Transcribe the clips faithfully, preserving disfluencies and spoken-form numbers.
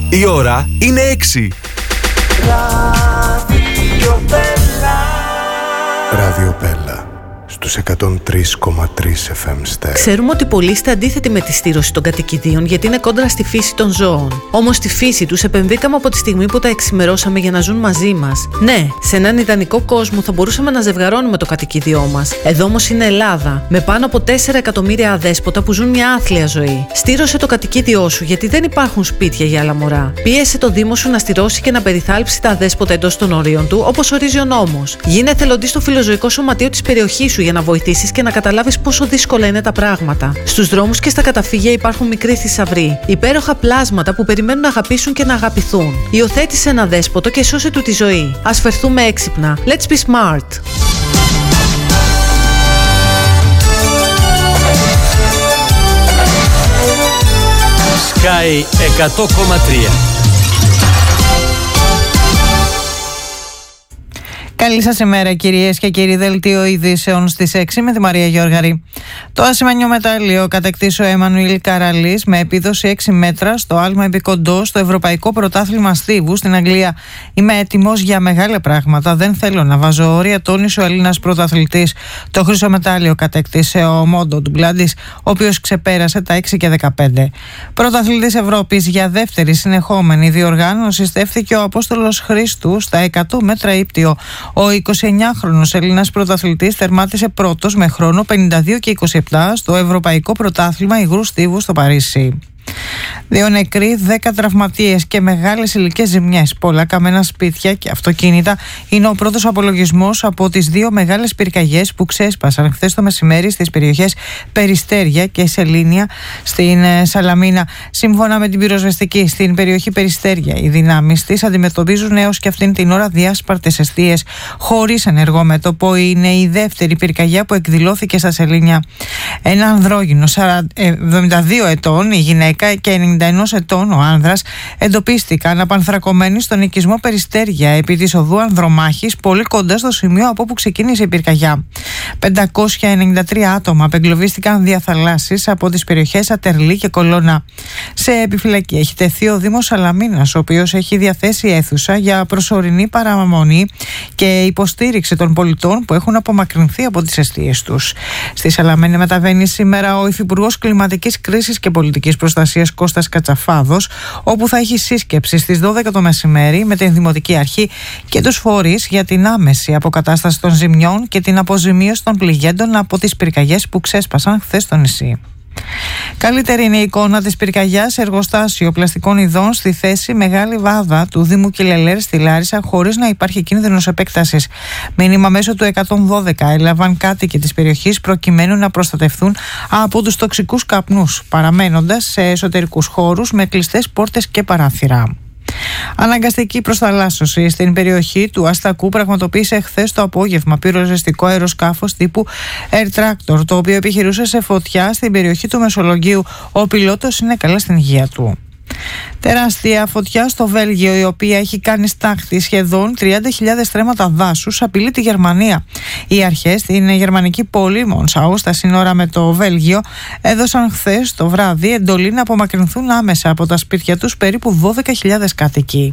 Η ώρα είναι έξι. Ράδιο Πέλα στους εκατόν τρία κόμμα τρία εφ εμ στέρεο. Ξέρουμε ότι πολλοί είστε αντίθετοι με τη στήρωση των κατοικιδίων γιατί είναι κόντρα στη φύση των ζώων. Όμως στη φύση τους επεμβήκαμε από τη στιγμή που τα εξημερώσαμε για να ζουν μαζί μας. Ναι, σε έναν ιδανικό κόσμο θα μπορούσαμε να ζευγαρώνουμε το κατοικίδιό μας. Εδώ όμως είναι Ελλάδα, με πάνω από τέσσερα εκατομμύρια αδέσποτα που ζουν μια άθλια ζωή. Στήρωσε το κατοικίδιό σου γιατί δεν υπάρχουν σπίτια για άλλα μωρά. Πίεσε το Δήμο σου να στηρώσει και να περιθάλψει τα αδέσποτα εντός των ορίων του, όπως ορίζει ο νόμος. Γίνε εθελοντής στο φιλοζωικό σωματείο της περιοχής σου για να βοηθήσεις και να καταλάβεις πόσο δύσκολα είναι τα πράγματα. Στους δρόμους και στα καταφύγια υπάρχουν μικροί θησαυροί, υπέροχα πλάσματα που περιμένουν να αγαπήσουν και να αγαπηθούν. Υιοθέτησε ένα δέσποτο και σώσε του τη ζωή. Ας φερθούμε έξυπνα. Let's be smart. Sky εκατό κόμμα τρία. Καλή σας ημέρα κυρίες και κύριοι, δελτίο ειδήσεων στις έξι με τη Μαρία Γιώργαρη. Το ασημανιό μετάλλιο κατεκτήσει ο Εμμανουήλ Καραλής με επίδοση έξι μέτρα στο άλμα επικοντό στο Ευρωπαϊκό Πρωτάθλημα Στίβου στην Αγγλία. Είμαι έτοιμος για μεγάλα πράγματα, δεν θέλω να βάζω όρια, τόνισε ο Έλληνας πρωταθλητής. Το χρυσό μετάλλιο κατέκτησε ο Μόντο Ντουγκλάντης, ο οποίος ξεπέρασε τα έξι και δεκαπέντε. Πρωταθλητής Ευρώπης για δεύτερη συνεχόμενη διοργάνωση στέφθηκε ο Απόστολος Χρήστου στα εκατό μέτρα ύπτιο. Ο εικοσιεννιάχρονος Έλληνας πρωταθλητής τερμάτισε πρώτος με χρόνο πενήντα δύο και είκοσι επτά στο Ευρωπαϊκό Πρωτάθλημα Υγρού Στίβου στο Παρίσι. Δύο νεκροί, δέκα τραυματίες και μεγάλες υλικές ζημιές, πολλά καμένα σπίτια και αυτοκίνητα είναι ο πρώτος απολογισμός από τις δύο μεγάλες πυρκαγιές που ξέσπασαν χθες το μεσημέρι στις περιοχές Περιστέρια και Σελήνια στην Σαλαμίνα. Σύμφωνα με την πυροσβεστική, στην περιοχή Περιστέρια οι δυνάμεις της αντιμετωπίζουν έως και αυτήν την ώρα διάσπαρτες εστίες χωρίς ενεργό μέτωπο. Είναι η δεύτερη πυρκαγιά που εκδηλώθηκε στα Σελήνια. Ένα ανδρόγυνο εβδομήντα δύο ετών, η γυναίκα και ενενήντα ένα ετών ο άνδρας εντοπίστηκαν απανθρακωμένοι στον οικισμό Περιστέρια επί της οδού Ανδρομάχης, πολύ κοντά στο σημείο από όπου ξεκίνησε η πυρκαγιά. πεντακόσια ενενήντα τρία άτομα απεγκλωβίστηκαν διαθαλάσσης από τις περιοχές Ατερλή και Κολώνα. Σε επιφυλακή έχει τεθεί ο Δήμος Σαλαμίνας, ο οποίος έχει διαθέσει αίθουσα για προσωρινή παραμονή και υποστήριξη των πολιτών που έχουν απομακρυνθεί από τις εστίες τους. Στη Σαλαμίνα μεταβαίνει σήμερα ο Υφυπουργός Κλιματικής Κρίσης και Πολιτικής Προστασίας Κώστας Κατσαφάδος, όπου θα έχει σύσκεψη στις δώδεκα το μεσημέρι με την Δημοτική Αρχή και τους φορείς για την άμεση αποκατάσταση των ζημιών και την αποζημίωση των πληγέντων από τις πυρκαγιές που ξέσπασαν χθες στο νησί. Καλύτερη είναι η εικόνα της πυρκαγιάς σε εργοστάσιο πλαστικών ειδών στη θέση Μεγάλη Βάδα του Δήμου Κιλελέρ στη Λάρισα, χωρίς να υπάρχει κίνδυνος επέκτασης. Μήνυμα μέσω του εκατόν δώδεκα έλαβαν κάτοικοι της περιοχής προκειμένου να προστατευτούν από τους τοξικούς καπνούς, παραμένοντας σε εσωτερικούς χώρους με κλειστές πόρτες και παράθυρα. Αναγκαστική προθαλάσσωση στην περιοχή του Αστακού πραγματοποίησε χθες το απόγευμα πυροσβεστικό αεροσκάφος τύπου Air Tractor, το οποίο επιχειρούσε σε φωτιά στην περιοχή του Μεσολογγίου. Ο πιλότος είναι καλά στην υγεία του. Τεράστια φωτιά στο Βέλγιο, η οποία έχει κάνει στάχτη σχεδόν τριάντα χιλιάδες στρέμματα δάσους, απειλεί τη Γερμανία. Οι αρχές στην γερμανική πόλη Μονσάου, στα σύνορα με το Βέλγιο, έδωσαν χθες το βράδυ εντολή να απομακρυνθούν άμεσα από τα σπίτια τους περίπου δώδεκα χιλιάδες κάτοικοι.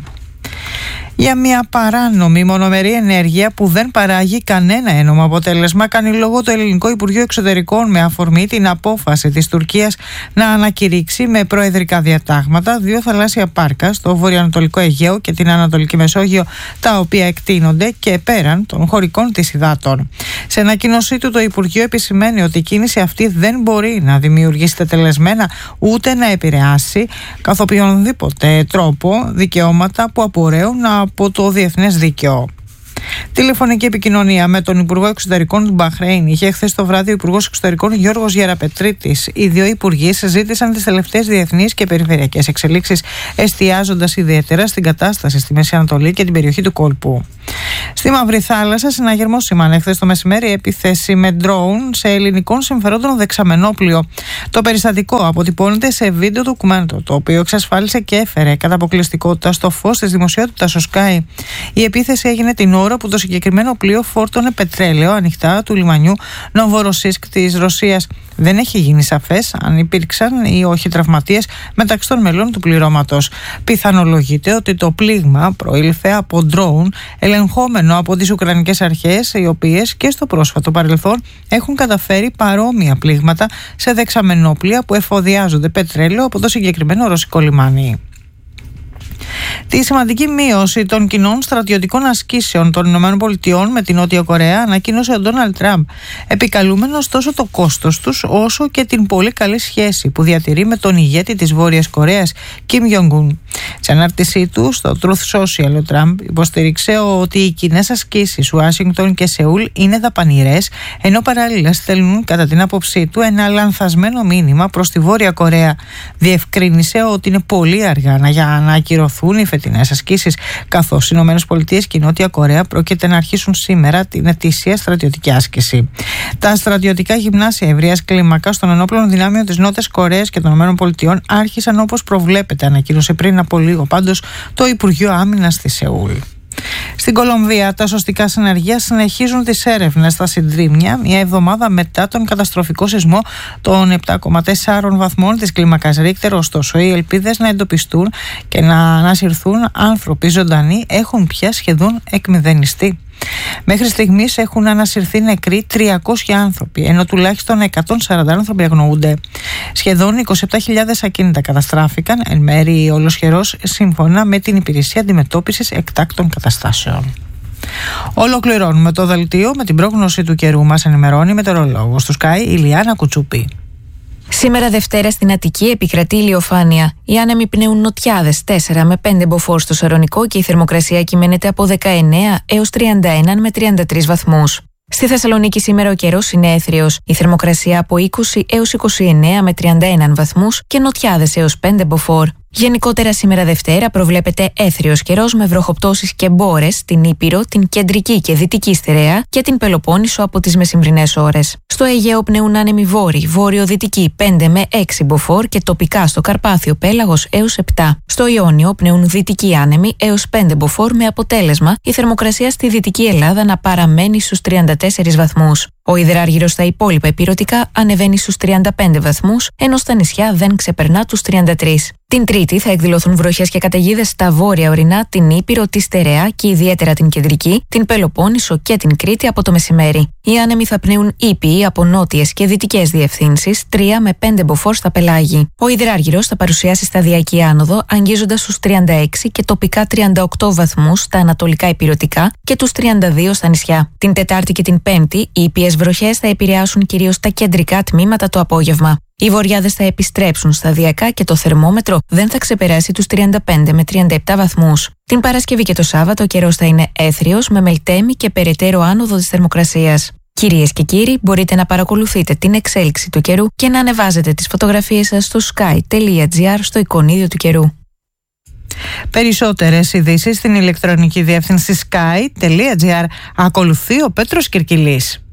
Για μια παράνομη μονομερή ενέργεια που δεν παράγει κανένα ένομο αποτέλεσμα, κάνει λόγο το Ελληνικό Υπουργείο Εξωτερικών με αφορμή την απόφαση της Τουρκίας να ανακηρύξει με προεδρικά διατάγματα δύο θαλάσσια πάρκα στο βορειοανατολικό Αιγαίο και την Ανατολική Μεσόγειο, τα οποία εκτείνονται και πέραν των χωρικών της υδάτων. Σε ανακοίνωσή του, το Υπουργείο επισημαίνει ότι η κίνηση αυτή δεν μπορεί να δημιουργήσει τετελεσμένα ούτε να επηρεάσει καθ' οποιονδήποτε τρόπο δικαιώματα που απορρέουν από το διεθνές δίκαιο. Τηλεφωνική επικοινωνία με τον Υπουργό Εξωτερικών του Μπαχρέιν είχε χθες το βράδυ ο Υπουργός Εξωτερικών Γιώργος Γεραπετρίτης. Οι δύο υπουργοί συζήτησαν τις τελευταίες διεθνείς και περιφερειακές εξελίξεις, εστιάζοντας ιδιαίτερα στην κατάσταση στη Μέση Ανατολή και την περιοχή του κόλπου. Στη Μαύρη Θάλασσα, συναγερμός σήμανε χθες το μεσημέρι επίθεση με ντρόουν σε ελληνικών συμφερόντων δεξαμενόπλιο. Το περιστατικό αποτυπώνεται σε βίντεο ντοκουμέντο, το οποίο εξασφάλισε και έφερε κατά αποκλειστικότητα στο φως της δημοσιότητας ο Sky. Η επίθεση έγινε την ώρα που το συγκεκριμένο πλοίο φόρτωνε πετρέλαιο ανοιχτά του λιμανιού Νοβοροσίσκ της Ρωσίας. Δεν έχει γίνει σαφές αν υπήρξαν ή όχι τραυματίες μεταξύ των μελών του πληρώματος. Πιθανολογείται ότι το πλήγμα προήλθε από ντρόουν ελεγχόμενο από τις Ουκρανικές αρχές, οι οποίες και στο πρόσφατο παρελθόν έχουν καταφέρει παρόμοια πλήγματα σε δεξαμενόπλια που εφοδιάζονται πετρέλαιο από το συγκεκριμένο ρωσικό λιμάνι. Τη σημαντική μείωση των κοινών στρατιωτικών ασκήσεων των ΗΠΑ με την Νότια Κορέα ανακοίνωσε ο Ντόναλντ Τραμπ, επικαλούμενος τόσο το κόστος τους όσο και την πολύ καλή σχέση που διατηρεί με τον ηγέτη της Βόρειας Κορέας, Κιμ Γιονγκ-ουν. Σε ανάρτησή του στο Truth Social, ο Τραμπ υποστήριξε ότι οι κοινές ασκήσεις Ουάσιγκτον και Σεούλ είναι δαπανηρές, ενώ παράλληλα στέλνουν, κατά την άποψή του, ένα λανθασμένο μήνυμα προς τη Βόρεια Κορέα. Διευκρίνησε ότι είναι πολύ αργά για να ακυρωθούν οι φετινές ασκήσεις, καθώς οι ΗΠΑ και η Νότια Κορέα πρόκειται να αρχίσουν σήμερα την ετήσια στρατιωτική άσκηση. Τα στρατιωτικά γυμνάσια ευρείας κλίμακας των ενόπλων δυνάμεων της Νότιας Κορέας και των ΗΠΑ άρχισαν όπως προβλέπεται, ανακοίνωσε πριν από λίγο πάντως το Υπουργείο Άμυνας στη Σεούλ. Στην Κολομβία, τα σωστικά συνεργεία συνεχίζουν τις έρευνες στα συντρίμμια μια εβδομάδα μετά τον καταστροφικό σεισμό των επτά κόμμα τέσσερα βαθμών της κλίμακας Ρίκτερ. Ωστόσο, οι ελπίδες να εντοπιστούν και να ανασυρθούν άνθρωποι ζωντανοί έχουν πια σχεδόν εκμηδενιστεί. Μέχρι στιγμής έχουν ανασυρθεί νεκροί τριακόσιοι άνθρωποι, ενώ τουλάχιστον εκατόν σαράντα άνθρωποι αγνοούνται. Σχεδόν είκοσι επτά χιλιάδες ακίνητα καταστράφηκαν, εν μέρει ολοσχερός, σύμφωνα με την Υπηρεσία Αντιμετώπισης Εκτάκτων Καταστάσεων. Ολοκληρώνουμε το δελτίο με την πρόγνωση του καιρού. Μας ενημερώνει η μετεωρολόγος του Sky, η Λιάννα Κουτσούπη. Σήμερα Δευτέρα στην Αττική επικρατεί ηλιοφάνεια. Οι άνεμοι πνέουν νοτιάδες τέσσερα με πέντε μποφόρ στο Σαρονικό και η θερμοκρασία κυμαίνεται από δεκαεννέα έως τριάντα ένα με τριάντα τρεις βαθμούς. Στη Θεσσαλονίκη σήμερα ο καιρός είναι έθριος. Η θερμοκρασία από είκοσι έως είκοσι εννέα με τριάντα ένα βαθμούς και νοτιάδες έως πέντε μποφόρ. Γενικότερα σήμερα Δευτέρα προβλέπεται έθριος καιρός με βροχοπτώσεις και μπόρες στην Ήπειρο, την κεντρική και δυτική στερεά και την Πελοπόννησο από τις μεσημβρινές ώρες. Στο Αιγαίο πνέουν άνεμοι βόρειοι, βόρειο-δυτικοί πέντε με έξι μποφόρ και τοπικά στο Καρπάθιο πέλαγος έως επτά. Στο Ιόνιο πνέουν δυτικοί άνεμοι έως πέντε μποφόρ με αποτέλεσμα η θερμοκρασία στη Δυτική Ελλάδα να παραμένει στους τριάντα τέσσερις βαθμούς. Ο υδράργυρος στα υπόλοιπα ηπειρωτικά ανεβαίνει στους τριάντα πέντε βαθμούς, ενώ στα νησιά δεν ξεπερνά τους τριάντα τρεις. Την Τρίτη θα εκδηλωθούν βροχές και καταιγίδες στα βόρεια ορεινά, την Ήπειρο, τη Στερεά και ιδιαίτερα την Κεντρική, την Πελοπόννησο και την Κρήτη από το μεσημέρι. Οι άνεμοι θα πνέουν ήπιοι από νότιες και δυτικές διευθύνσεις, τρία με πέντε μποφόρ στα πελάγη. Ο υδράργυρος θα παρουσιάσει σταδιακή άνοδο, αγγίζοντας στους τριάντα έξι και τοπικά τριάντα οκτώ βαθμούς στα ανατολικά ηπειρωτικά και τους τριάντα δύο στα νησιά. Την Τετάρτη και την Πέμπτη, οι ήπιες βροχές θα επηρεάσουν κυρίως τα κεντρικά τμήματα το απόγευμα. Οι βορειάδες θα επιστρέψουν σταδιακά και το θερμόμετρο δεν θα ξεπεράσει τους τριάντα πέντε με τριάντα επτά βαθμούς. Την Παρασκευή και το Σάββατο ο καιρός θα είναι έθριος με μελτέμι και περαιτέρω άνοδο της θερμοκρασίας. Κυρίες και κύριοι, μπορείτε να παρακολουθείτε την εξέλιξη του καιρού και να ανεβάζετε τις φωτογραφίες σας στο sky τελεία gr στο εικονίδιο του καιρού. Περισσότερες ειδήσεις στην ηλεκτρονική διεύθυνση sky τελεία gr. Ακολουθεί ο Πέτρος Κυρκυλής.